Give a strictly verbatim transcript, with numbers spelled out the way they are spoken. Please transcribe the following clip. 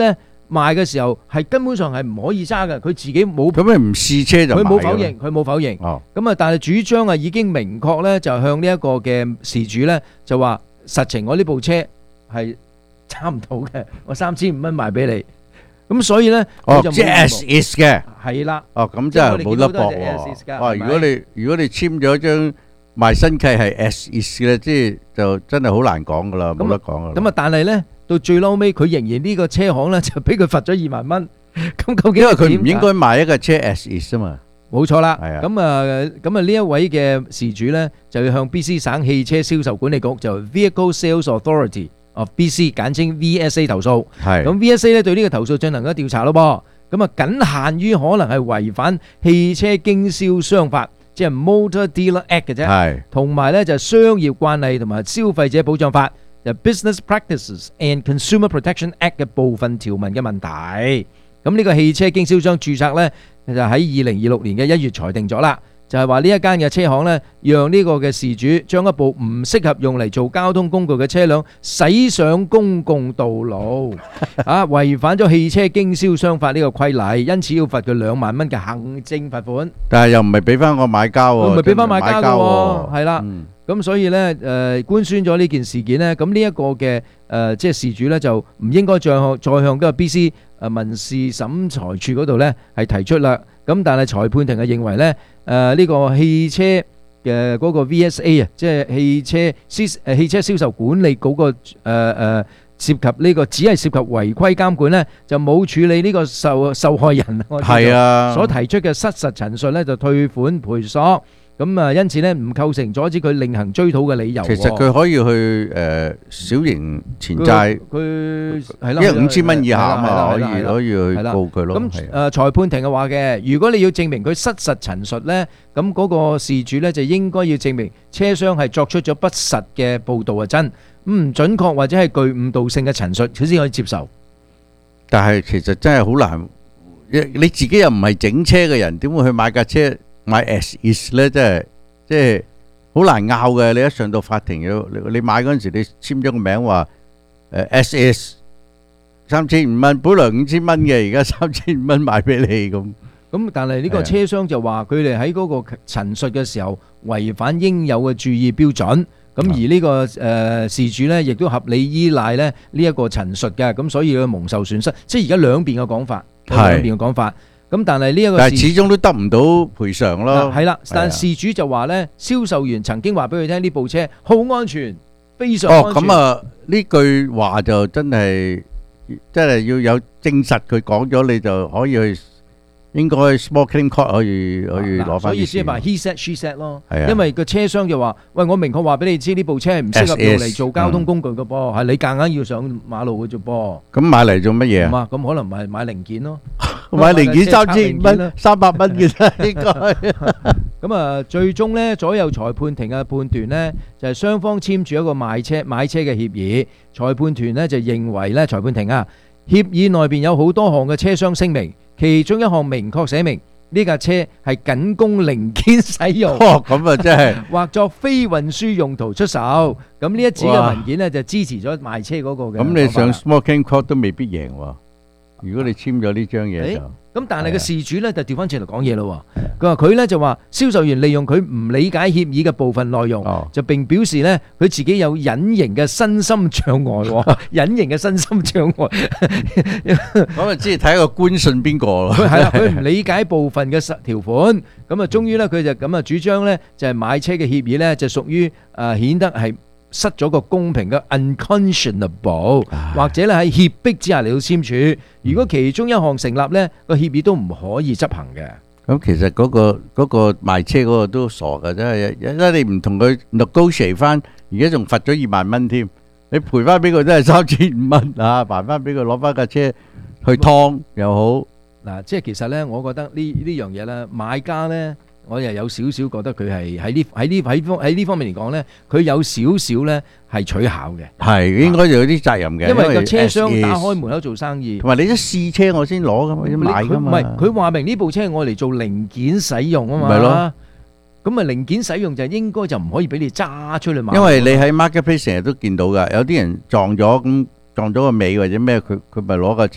咧賣嘅時候係根本上係唔可以揸嘅，佢自己冇咁你唔試車就佢買㗎啦冇否認，佢冇否認。 哦， 咁啊，但係主張啊已經明確咧，就向呢一個嘅事主咧就話實情我呢部車係差唔到嘅，我三千五蚊賣俾你。咁所以咧， 哦佢就冇即係 as is 嘅。 係啦， 哦，咁真係冇得搏即係我哋見到都係 as is 㗎喎。哇！ 係咪如果你如果你簽咗張賣身契係 as is 嘅，即係就真係好難講噶啦，冇得講噶啦。 咁啊，但係咧到最嬲尾，佢仍然呢個車行咧就俾佢罰咗二萬蚊。咁究竟因為佢唔點應該賣一個車 as is 啊嘛。 冇錯啦， 係啊咁啊，咁啊呢一位嘅事主咧就要向 B C 省汽車銷售管理局就 Vehicle Sales Authority of B C 簡稱 V S A 投訴。 係。 咁 V S A 咧對呢個投訴進行咗調查咯噃，咁啊僅限於可能係違反汽車經銷商法，即係 Motor Dealer Act 嘅啫， 係。 同埋咧就係商業慣例同埋消費者保障法，就 Business Practices and Consumer Protection Act 嘅部分條文嘅問題。咁呢個汽車經銷商註冊咧就喺二零二六年嘅一月裁定咗啦，就係話呢一間嘅車行咧，讓呢個嘅事主將一部唔適合用嚟做交通工具嘅車輛駛上公共道路，啊違反咗汽車經銷商法呢個規例，因此要罰佢兩萬蚊嘅行政罰款。 但係又唔係俾翻個買家喎， 唔係俾翻買家㗎喎， 真係買家喎。 係啦。 嗯。 咁所以咧，誒官宣咗呢件事件咧，咁呢一個嘅誒即係事主咧就唔應該再向再向嗰個 B C 誒民事審裁處嗰度咧係提出啦。咁但係裁判庭係認為咧，誒呢個汽車嘅嗰個 V S A 啊，即係汽車銷誒汽車銷售管理嗰個誒誒涉及呢個只係涉及違規監管咧，就冇處理呢個受受害人係啊。 所提出嘅失實陳述咧，就退款賠索。咁啊，因此咧唔構成阻止佢另行追討嘅理由喎。 其實佢可以去誒小型錢債， 佢係啦， 因為五千蚊以下啊嘛，可以係啦係啦可以去係啦告佢咯。 咁係啊誒裁判庭嘅話嘅，如果你要證明佢失實陳述咧，咁嗰個事主咧就應該要證明車商係作出咗不實嘅報導係真，唔準確或者係具誤導性嘅陳述，佢先可以接受。 但係其實真係好難，你你自己又唔係整車嘅人，點會去買架車買 as is 咧？真係即係好難拗嘅。你一上到法庭要你你買嗰陣時，你簽咗個名話誒 as is 三千五蚊，本來五千蚊嘅，而家三千五蚊賣俾你咁。 咁但係呢個車商就話佢哋喺嗰個陳述嘅時候違反應有嘅注意標準，咁而呢個誒事主咧亦都合理依賴咧呢一個陳述嘅，咁所以佢蒙受損失。即係而家兩邊嘅講法，有兩邊嘅講法。咁但係呢一個但係始終都得唔到賠償咯。 係啦，但係事主就話咧，銷售員曾經話俾佢聽呢部車好安全，非常哦， 安全。 咁啊呢句話就真係真係要有證實，佢講咗你就可以去。應該 small claim court 可以可以攞翻啲錢。 所以先話 he said she said 咯。 係啊。 因為個車商就話：喂，我明確話俾你知，呢部車係唔適合用嚟做交通工具嘅噃，係你夾硬要上馬路嘅啫噃。 咁買嚟做乜嘢啊？ 咁啊，咁可能買買零件咯。 買零件三千蚊、三百蚊嘅啫，應該。 咁啊，最終咧，左右裁判庭嘅判斷咧，就係雙方簽署一個賣車買車嘅協議。裁判團咧就認為咧，裁判庭啊，協議內邊有好多項嘅車商聲明。其中一項明確寫明呢架車係僅供零件使用， 哦，咁啊真係， 或作非運輸用途出售。咁呢一紙嘅文件咧就支持咗賣車嗰個嘅。 咁你上 small claim court 都未必贏喎。如果你簽咗呢張嘢就。 咁但係個事主咧就調翻轉嚟講嘢咯。佢話佢咧就話銷售員利用佢唔理解協議嘅部分內容， 哦、 就並表示咧佢自己有隱形嘅身心障礙，隱形嘅身心障礙。 咁啊，即係睇個官信邊個咯。 佢係啦，佢唔理解部分嘅條款，咁啊，終於咧佢就咁啊主張咧就係買車嘅協議咧就屬於誒顯得係失咗個公平嘅 unconscionable，或者咧喺脅迫之下嚟到簽署。如果其中一項成立咧，個協議都唔可以執行嘅。 咁其實嗰個嗰個賣車嗰個都傻㗎，真係，因為你唔同佢 negotiate 翻，而家仲罰咗二萬蚊添，你賠翻俾佢都係三千五蚊啊，還翻俾佢攞翻架車去劏又好。 嗱，即係其實咧，我覺得呢呢樣嘢咧，買家咧。我又有少少覺得佢係喺呢喺呢喺方喺呢方面嚟講咧，佢有少少咧係取巧嘅， 係應該就有啲責任嘅。 因為個車商打開門口做生意， 同埋你都試車我先攞噶嘛，要買噶嘛。 唔係佢話明呢部車係我嚟做零件使用啊嘛。 咪咯， 咁啊零件使用就應該就唔可以俾你揸出去買。 因為你喺 marketplace 成日都見到㗎，有啲人撞咗咁撞咗個尾或者咩，佢佢咪攞架